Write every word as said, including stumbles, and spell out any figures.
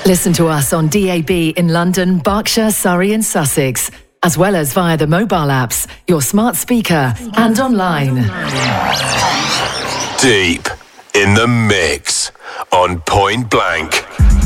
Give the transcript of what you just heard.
Listen to us on D A B in London, Berkshire, Surrey and Sussex, as well as via the mobile apps, your smart speaker and online. Deep in the mix on Point Blank.